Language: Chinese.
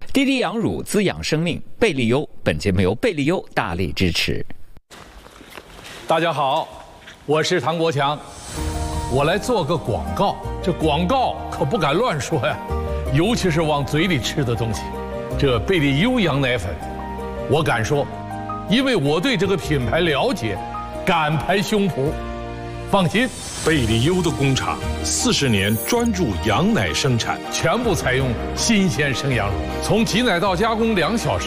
滴滴羊乳滋养生命，贝利优。本节目由贝利优大力支持。 大家好，我是唐国强，我来做个广告。这广告可不敢乱说呀，尤其是往嘴里吃的东西。这贝利优羊奶粉，我敢说，因为我对这个品牌了解，敢拍胸脯。放心， 贝利优的工厂40年专注羊奶生产， 全部采用新鲜生羊乳，从挤奶到加工2小时，